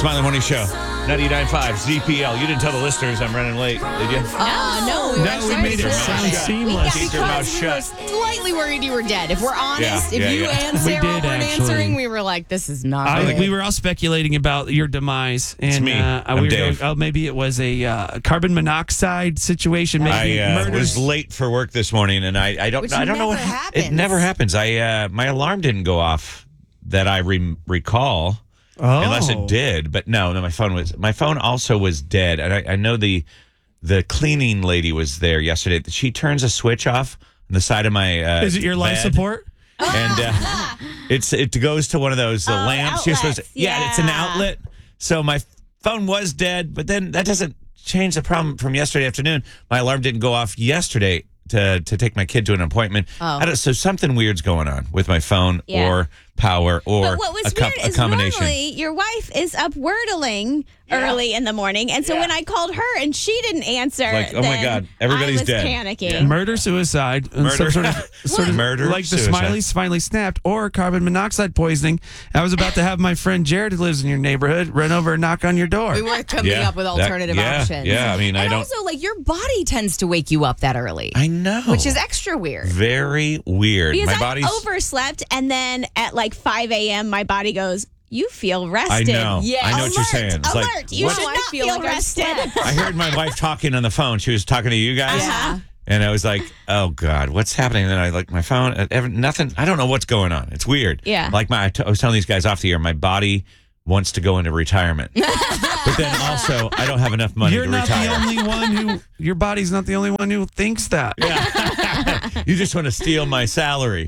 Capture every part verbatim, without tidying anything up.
Smiley Morning Show, ninety-nine point five Z P L. You didn't tell the listeners I'm running late, did you? Uh, no, we were No, we made it sound seamless. Keep your mouth because we were shut. slightly worried you were dead. If we're honest, Yeah, if yeah, you yeah. and We Sarah did, weren't actually. answering, we were like, this is not I, good. we were all speculating about your demise, and me. Uh, I'm we were Dave. going, oh, maybe it was a uh, carbon monoxide situation. Maybe I uh, murder. was late for work this morning, and I, I don't Which I don't know what never hap- happens. It never happens. I uh, my alarm didn't go off that I re- recall. Oh. Unless it did, but no, no, my phone was. My phone also was dead, and I, I know the the cleaning lady was there yesterday. She turns a switch off on the side of my. Uh, Is it your life bed, support? And uh, it's it goes to one of those uh, Oh, lamps. You're supposed to, outlets, yeah, it's an yeah. outlet. So my phone was dead, but then that doesn't change the problem from yesterday afternoon. My alarm didn't go off yesterday to to take my kid to an appointment. Oh. I don't, so something weird's going on with my phone Yeah. or power or But what was a, co- weird a is combination. normally your wife is up wordling early in the morning, and so Yeah. when I called her and she didn't answer, Like, oh my then God, everybody's I was dead. panicking. Murder, suicide, and Murder. some sort of, sort of Murder, like the suicide. Smileys finally snapped, or carbon monoxide poisoning. I was about to have my friend Jared, who lives in your neighborhood, run over and knock on your door. we were coming Yeah, up with that- alternative yeah, options. yeah, I mean, I and don't- also, like, your body tends to wake you up that early, I know, which is extra weird. very weird. Because my I body's. overslept, and then at like five a.m., my body goes, "You feel I rested." know. Yeah. I know what you're Alert, saying. It's alert. like, you what- should I not feel feel, like I've rested. slept. I heard my wife talking on the phone. She was talking to you guys. Yeah. And I was like, oh, God, what's happening? And then I like my phone, uh, ever, nothing. I don't know what's going on. It's weird. Yeah. Like my, I, t- I was telling these guys off the air, my body wants to go into retirement. But then also, I don't have enough money You're to not retire. the only one who. Your body's not the only one who thinks that. You just want to steal my salary.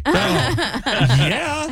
Yeah,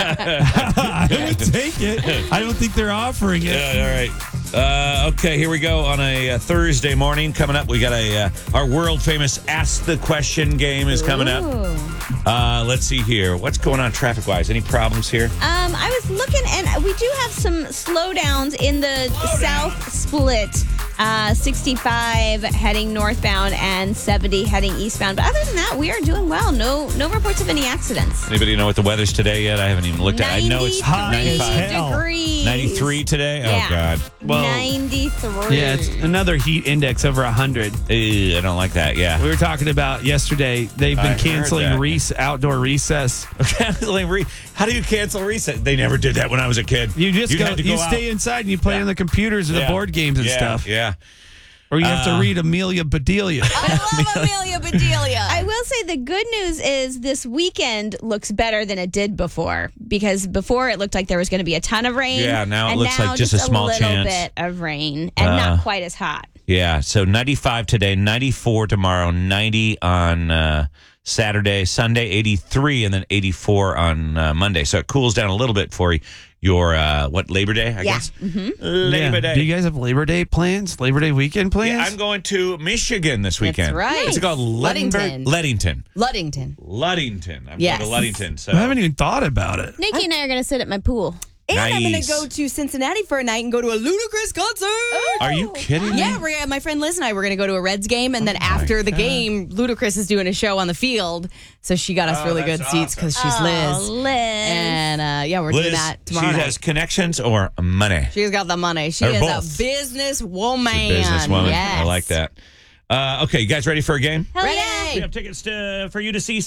I would take it. I don't think they're offering it. Yeah, all right. Uh, okay, here we go on a, uh Thursday morning. Coming up, we got a uh, our world famous Ask the Question game is coming up. Uh, let's see here. What's going on traffic wise? Any problems here? Um, I was looking, and we do have some slowdowns in the south split. Uh, sixty-five heading northbound and seventy heading eastbound. But other than that, we are doing well. No, no reports of any accidents. Anybody know what the weather's today yet? I haven't even looked at it. I know it's hot as ninety-three hell. degrees. ninety-three today. Yeah. Oh God. Well, ninety-three. yeah, it's another heat index over one hundred. Ew, I don't like that. Yeah. We were talking about yesterday. They've I been heard canceling that. rec- outdoor recess. Canceling re- How do you cancel reset? They never did that when I was a kid. You just You'd go. have to You go stay out. inside and you play Yeah. on the computers and Yeah. the board games and yeah, stuff. Yeah. Or you have Uh, to read Amelia Bedelia. I love Amelia Bedelia. I will say the good news is this weekend looks better than it did before, because before it looked like there was going to be a ton of rain. Yeah, now it and looks now like just a small little chance. bit of rain and Uh, not quite as hot. Yeah, so ninety-five today, ninety-four tomorrow, ninety on uh, Saturday, Sunday, eighty-three, and then eighty-four on uh, Monday. So it cools down a little bit for your, uh, what, Labor Day, I Yeah. guess? Mm-hmm. Labor Yeah. Day. Do you guys have Labor Day plans? Labor Day weekend plans? Yeah, I'm going to Michigan this weekend. right. What's it called? Ludington. Ludington. Luddington. Luddington. I'm Yes. going to Luddington. So I haven't even thought about it. Nikki and I are going to sit at my pool. And I'm going Nice. to go to Cincinnati for a night and go to a Ludacris concert. Are you kidding me? Yeah, we're, my friend Liz and I were going to go to a Reds game, and then after the game, Ludacris is doing a show on the field, so she got us Oh, really that's good seats because she's Oh, Liz. Liz. And uh, yeah, we're doing Liz, that she tomorrow night. has connections or money? She's got the money. She Or is both. a business woman. Businesswoman. Yes. I like that. Uh, okay, you guys ready for a game? Hell Ready? yeah. We have tickets to, for you to see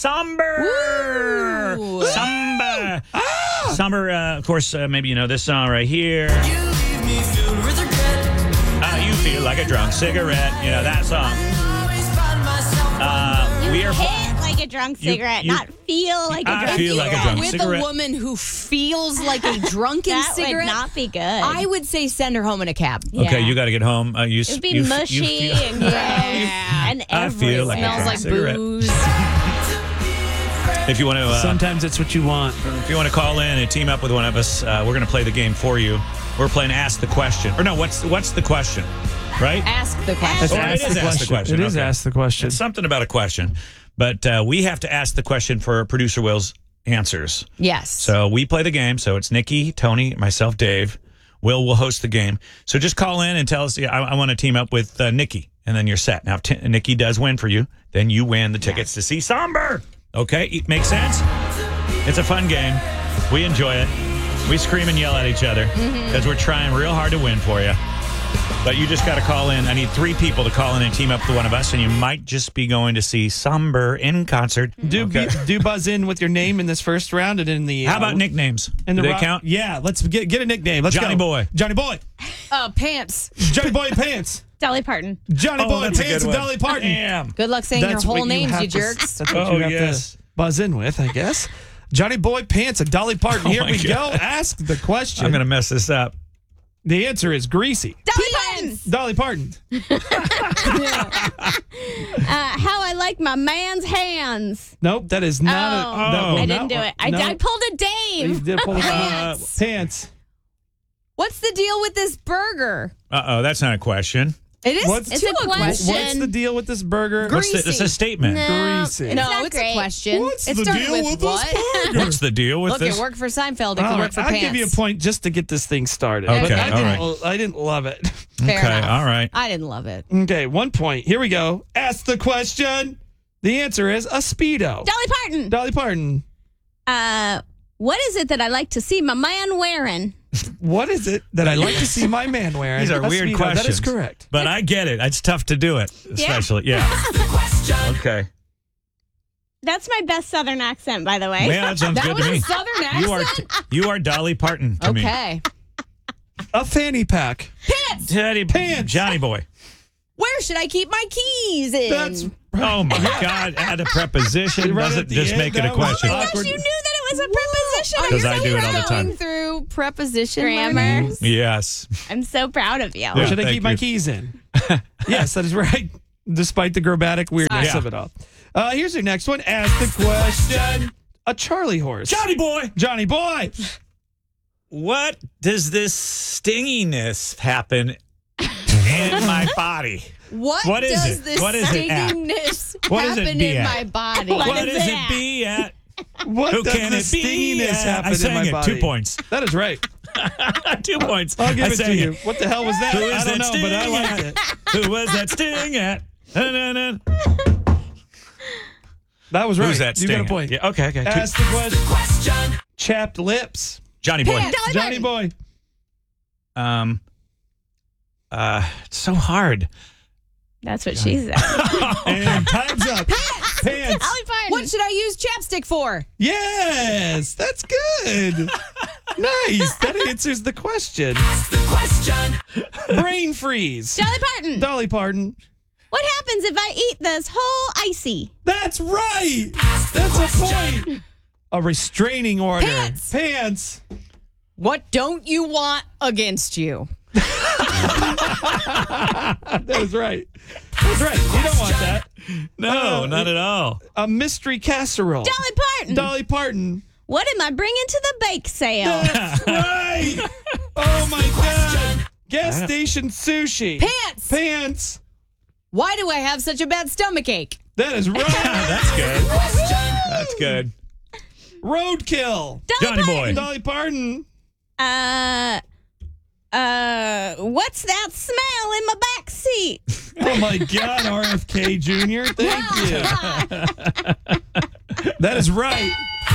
Somber. Woo. Samba. Summer, uh, of course, uh, maybe you know this song right here. Uh, you feel like a drunk cigarette. You know that song. Uh, You we are. hit like a drunk You- cigarette, you- not feel like a I drunk feel like a cigarette. drunk With cigarette. a woman who feels like a drunken That would cigarette, not be good. I would say send her home in a cab. Okay, Yeah. you got to get home. Uh, you, It would be you, mushy you feel, and gross and I everywhere. feel like a Smells drunk like cigarette. booze. If you want to, uh, Sometimes it's what you want. if you want to call in and team up with one of us, uh, we're going to play the game for you. We're playing Ask the Question. Or no, what's what's the question? Right? Ask the It's question. Oh, it ask is the ask the question. question. It is Okay. ask the question. It's something about a question, but uh, we have to ask the question for producer Will's answers. Yes. So we play the game. So it's Nikki, Tony, myself, Dave. Will will host the game. So just call in and tell us, yeah, I, I want to team up with uh, Nikki, and then you're set. Now, if t- Nikki does win for you, then you win the tickets to see Somber. Okay? It makes sense? It's a fun game. We enjoy it. We scream and yell at each other because we're trying real hard to win for you. But you just got to call in. I need three people to call in and team up with one of us, and you might just be going to see Somber in concert. Do Okay. be- do buzz in with your name in this first round and in the. How uh, about nicknames? in the Do they ro- count? Yeah, let's get get a nickname. Let's Johnny go. Boy. Johnny Boy. Uh, pants. Johnny Boy Pants. Dolly Parton. Johnny Oh, Boy that's a Pants good and one. Dolly Parton. Damn. Good luck saying your That's whole what names, have you to- jerks. That's what Oh, you have yes. to buzz in with, I guess. Johnny Boy Pants and Dolly Parton. Oh, Here my we God. go. Ask the question. I'm going to mess this up. The answer is greasy. Dolly Parton. Dolly Parton. Uh, how I like my man's hands. Nope, that is not. Oh, a, that Oh. will I not didn't do work. it. I, No. I pulled a You Dave. did pull the Pants. Pants. What's the deal with this burger? Uh-oh, that's not a question. It is What's- to It's a a question. What's the deal with this burger? What's the, it's a Greasy. statement. No, Greasy. it's No, not it's great. a question. What's it the started deal with, with this what? burger? What's the deal with Look, this? it worked for Seinfeld. It All could right, work for I'll pants. give you a point just to get this thing started. Okay, But I all didn't, I didn't love it. Fair Okay, enough. all right. I didn't love it. Okay, one point. Here we go. Ask the question. The answer is a Speedo. Dolly Parton. Dolly Parton. Uh, what is it that I like to see my man wearing? What is it that I like to see my man wearing? These are A weird Speedo. questions. That is correct. But I get it. It's tough to do it, especially. Yeah. Okay. That's my best Southern accent, by the way. Yeah, that sounds That good was to me. a southern accent? You are you are Dolly Parton to me. Okay. A fanny pack. Pants. Teddy Pants. Johnny Boy. Where should I keep my keys in? That's Oh my God! Add a preposition Right doesn't at the just end, make it a that was question. awkward. Gosh, you knew that it was a preposition. Are 'Cause you I do it all the going time. through preposition Grammar. learnings? Yes. I'm so proud of you. Yeah. Should I thank keep my you. keys in? Yes, that is right. Despite the grammatic weirdness Sorry. of it all. Uh, here's your next one. Ask the question. A Charlie horse. Johnny Boy. Johnny Boy. What does this stinginess happen in my body? What, What is does it? this What is it at? stinginess What does it happen be in at? my body? What is does that? it be at? What Who does can the it be? stinginess Uh, happen I sang in my it. body? Two points. That is right. Two points. I'll give I it to sang you. What the hell was that? Who is I don't that know, sting but I liked at? it. Who was that sting at? Na-na-na. That was right. Who's that You sting got a at? point. Yeah, okay, okay. Two- Ask the question. Chapped lips. Johnny Boy. Pants. Dolly Johnny Parton. Boy. Um. Uh, it's so hard. That's what she said. And time's up. Pants. Dolly Parton. What should I use chapstick for? Yes, that's good. Nice. That answers the question. Brain freeze. Dolly Parton. Dolly Parton. What happens if I eat this whole icy? That's right. That's a point. A restraining order. Pants. Pants. What don't you want against you? That is right. That's right. You don't want that. No, Uh, not at all. A mystery casserole. Dolly Parton. Dolly Parton. What am I bringing to the bake sale? That's right. Oh my God. Gas station sushi. Pants. Pants. Why do I have such a bad stomach ache? That is right. That's good. That's good. Roadkill. Johnny Boy. Dolly Parton. Uh, uh, what's that smell in my back seat? Oh my God, R F K Junior Thank you. That is right.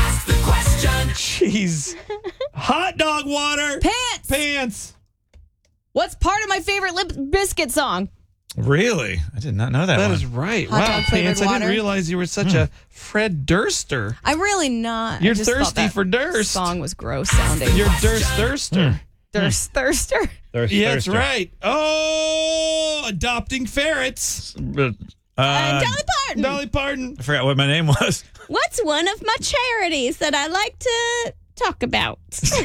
Jeez. Hot dog water. Pants. Pants. What's part of my favorite Lip Biscuit song? Really? I did not know that, That one. is right. Hot Wow, dog flavored Pants. I didn't water. realize you were such a Fred Durster. I'm really not. I You're just thought thirsty that for Durst. Song was gross sounding. You're Durst Durster. Thirst Thirster. Thirst- Yeah, that's Thirster. right. Oh, adopting ferrets. Uh, Uh, Dolly Parton. Dolly Parton. I forgot what my name was. What's one of my charities that I like to talk about?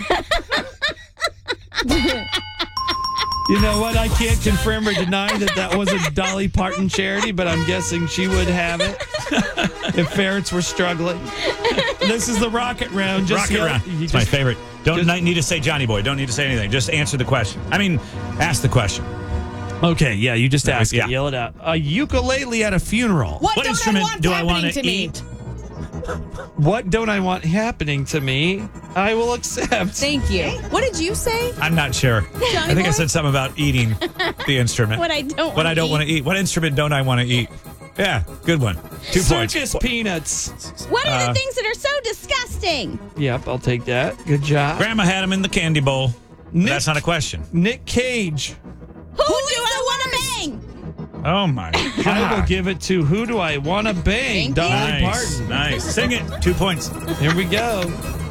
You know what? I can't confirm or deny that that was a Dolly Parton charity, but I'm guessing she would have it if ferrets were struggling. This is the rocket round. Just Rocket yell- Round. you It's my just- favorite. Don't just- not need to say Johnny Boy. Don't need to say anything. Just answer the question. I mean, ask the question. Okay, yeah, you just ask Yeah. it. Yell it out. A ukulele at a funeral. What, What don't instrument I want do I happening wanna to me? eat? What don't I want happening to me? I will accept. Thank you. What did you say? I'm not sure. I think I Boy? said something about eating the instrument. What I don't What wanna I don't eat. want to eat. What instrument don't I want to eat? Yeah, good one. Two points. Circus peanuts. What are Uh, the things that are so disgusting? Yep, I'll take that. Good job. Grandma had them in the candy bowl. But Nick- that's not a question. Nick Cage. Who, do I want to bang? Oh my I will God. give it to Who Do I Want to Bang? Thank you. Dolly Nice, Parton. nice. Sing it. Two points. Here we go.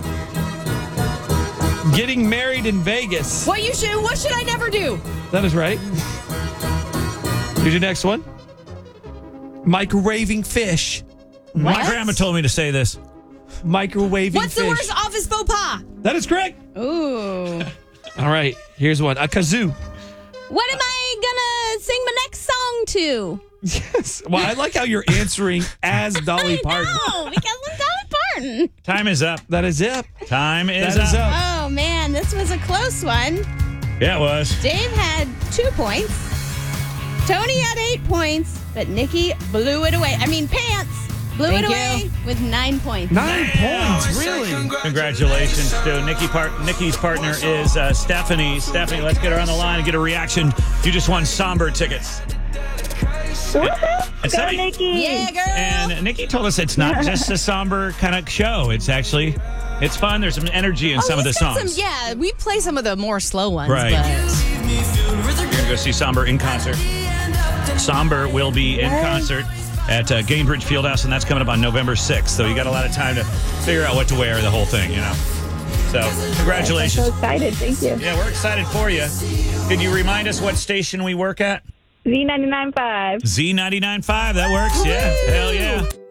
Getting married in Vegas. What you should? What should I never do? That is right. Here's your next one. Microwaving fish. My What? grandma told me to say this. Microwaving What's fish. the worst office faux pas? That is correct. Ooh. All right, here's one. A kazoo. What am I gonna sing my next song to? Yes. Well, I like how you're answering as Dolly Parton. No, because I'm Dolly Parton. Time is up. That is it. Time is, That is up. up. Oh man, this was a close one. Yeah, it was. Dave had two points. Tony had eight points, but Nikki blew it away. I mean, pants blew Thank it away with nine points. Nine points, really? Congratulations to Nikki. Part Nikki's partner is uh, Stephanie. Stephanie, let's get her on the line and get a reaction. You just won Somber tickets. And, Stephanie- Yeah, girl. and Nikki told us it's not just a somber kind of show. It's actually, it's fun. There's some energy in Oh, some of the he's got songs. Some, yeah, we play some of the more slow ones. Right. But You're going to go see Somber in concert. Somber will be in concert at uh, Gainbridge Fieldhouse, and that's coming up on November sixth. So you got a lot of time to figure out what to wear, the whole thing, you know. So congratulations. So excited. Thank you. Yeah, we're excited for you. Could you remind us what station we work at? Z ninety-nine point five. Z ninety-nine point five. That works. Yeah. Hell yeah.